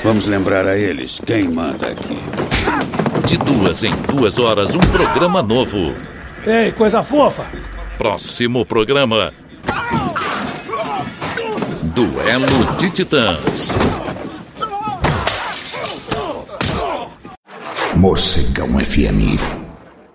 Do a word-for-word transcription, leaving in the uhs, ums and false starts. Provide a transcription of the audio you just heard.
Vamos lembrar a eles quem manda aqui. De duas em duas horas, um programa novo. Ei, coisa fofa! Próximo programa: Duelo de Titãs. Morcegão F M.